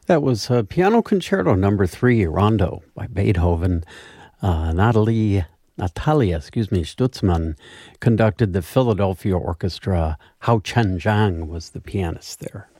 That was Piano Concerto Number 3, Rondo by Beethoven. Natalia, Stutzmann conducted the Philadelphia Orchestra. Hao Chen Zhang was the pianist there.